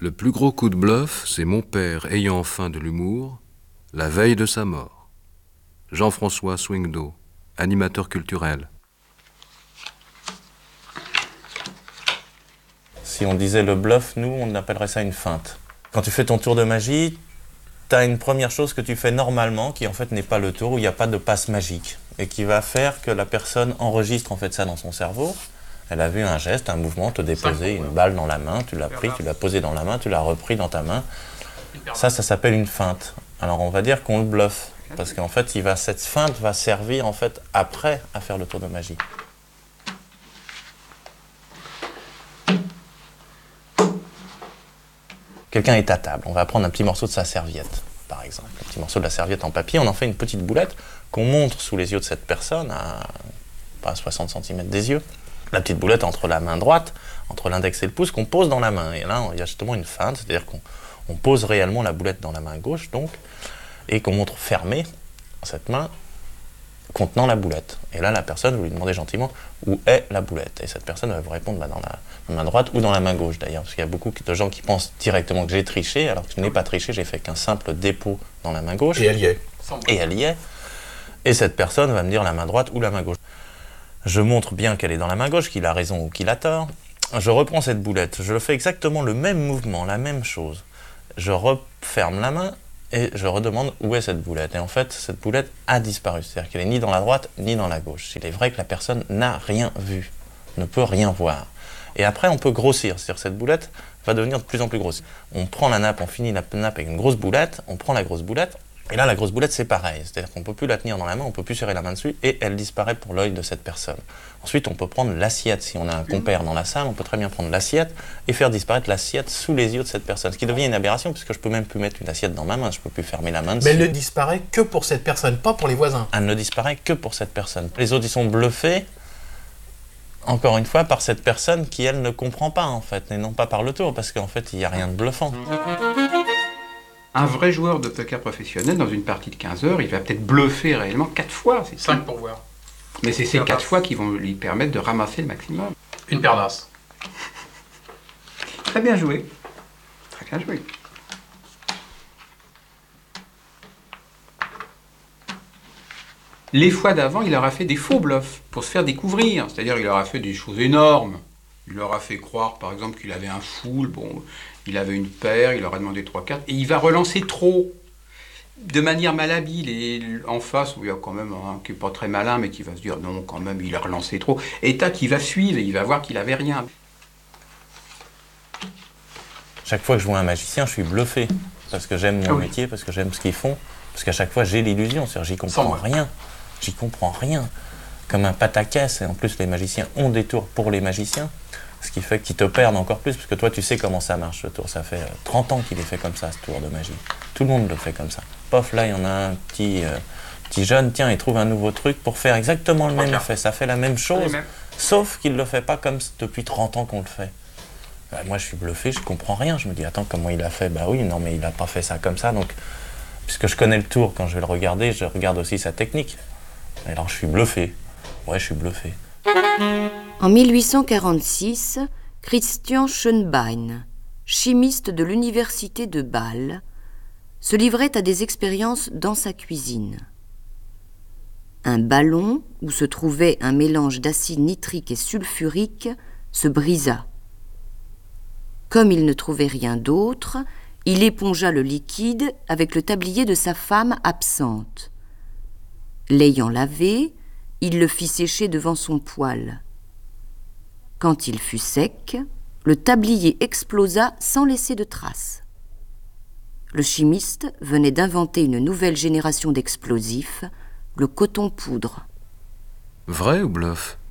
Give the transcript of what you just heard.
Le plus gros coup de bluff, c'est mon père ayant faim de l'humour, la veille de sa mort. Jean-François Swingdo, animateur culturel. Si on disait le bluff, nous, on appellerait ça une feinte. Quand tu fais ton tour de magie, tu as une première chose que tu fais normalement, qui en fait n'est pas le tour, où il n'y a pas de passe magique, et qui va faire que la personne enregistre en fait ça dans son cerveau. Elle a vu un geste, un mouvement, te déposer une balle dans la main, tu l'as pris, tu l'as posé dans la main, tu l'as repris dans ta main. Ça s'appelle une feinte. Alors on va dire qu'on le bluffe, parce qu'en fait, cette feinte va servir en fait après à faire le tour de magie. Quelqu'un est à table, on va prendre un petit morceau de sa serviette, par exemple. Un petit morceau de la serviette en papier, on en fait une petite boulette qu'on montre sous les yeux de cette personne, à 60 cm des yeux. La petite boulette entre la main droite, entre l'index et le pouce, qu'on pose dans la main. Et là, il y a justement une feinte, c'est-à-dire qu'on pose réellement la boulette dans la main gauche, donc, et qu'on montre fermée cette main contenant la boulette. Et là, la personne, vous lui demandez gentiment où est la boulette. Et cette personne va vous répondre dans la main droite ou dans la main gauche d'ailleurs. Parce qu'il y a beaucoup de gens qui pensent directement que j'ai triché, alors que je n'ai pas triché, j'ai fait qu'un simple dépôt dans la main gauche. Et elle y est. Et elle y est. Et cette personne va me dire la main droite ou la main gauche. Je montre bien qu'elle est dans la main gauche, qu'il a raison ou qu'il a tort. Je reprends cette boulette, je fais exactement le même mouvement, la même chose. Je referme la main et je redemande où est cette boulette. Et en fait, cette boulette a disparu. C'est-à-dire qu'elle est ni dans la droite ni dans la gauche. Il est vrai que la personne n'a rien vu, ne peut rien voir. Et après, on peut grossir. C'est-à-dire que cette boulette va devenir de plus en plus grosse. On prend la nappe, on finit la nappe avec une grosse boulette, on prend la grosse boulette. Et là, la grosse boulette, c'est pareil. C'est-à-dire qu'on ne peut plus la tenir dans la main, on ne peut plus serrer la main dessus, et elle disparaît pour l'œil de cette personne. Ensuite, on peut prendre l'assiette. Si on a un compère dans la salle, on peut très bien prendre l'assiette et faire disparaître l'assiette sous les yeux de cette personne. Ce qui devient une aberration, puisque je ne peux même plus mettre une assiette dans ma main, je ne peux plus fermer la main dessus. Mais elle ne disparaît que pour cette personne, pas pour les voisins. Elle ne disparaît que pour cette personne. Les autres, ils sont bluffés, encore une fois, par cette personne qui, elle, ne comprend pas, en fait, et non pas par le tour, parce qu'en fait, il n'y a rien de bluffant. Un vrai joueur de poker professionnel, dans une partie de 15 heures, il va peut-être bluffer réellement 4 fois. 5 pour voir. Mais c'est ces 4 fois qui vont lui permettre de ramasser le maximum. Une paire d'as. Très bien joué. Très bien joué. Les fois d'avant, il leur a fait des faux bluffs pour se faire découvrir. C'est-à-dire, il leur a fait des choses énormes. Il leur a fait croire, par exemple, qu'il avait un full, bon, il avait une paire, il leur a demandé 3-4, et il va relancer trop, de manière malhabile, et en face, où il y a quand même un qui n'est pas très malin, mais qui va se dire, non, quand même, il a relancé trop, et tac, il va suivre, et il va voir qu'il n'avait rien. Chaque fois que je vois un magicien, je suis bluffé, parce que j'aime mon métier, parce que j'aime ce qu'ils font, parce qu'à chaque fois, j'ai l'illusion, c'est-à-dire j'y comprends rien, comme un pataquès, et en plus, les magiciens ont des tours pour les magiciens. Ce qui fait qu'ils te perdent encore plus, parce que toi, tu sais comment ça marche, ce tour. Ça fait 30 ans qu'il est fait comme ça, ce tour de magie. Tout le monde le fait comme ça. Pof, là, il y en a un petit jeune, tiens, il trouve un nouveau truc pour faire exactement le même effet. Ça fait la même chose, sauf qu'il ne le fait pas comme depuis 30 ans qu'on le fait. Moi, je suis bluffé, je comprends rien. Je me dis, attends, comment il a fait? Bah oui, non, mais il n'a pas fait ça comme ça. Donc, puisque je connais le tour, quand je vais le regarder, je regarde aussi sa technique. Et alors, je suis bluffé. Ouais, je suis bluffé. En 1846, Christian Schönbein, chimiste de l'université de Bâle, se livrait à des expériences dans sa cuisine. Un ballon où se trouvait un mélange d'acide nitrique et sulfurique se brisa. Comme il ne trouvait rien d'autre, il épongea le liquide avec le tablier de sa femme absente. L'ayant lavé, il le fit sécher devant son poêle. Quand il fut sec, le tablier explosa sans laisser de traces. Le chimiste venait d'inventer une nouvelle génération d'explosifs, le coton-poudre. Vrai ou bluff?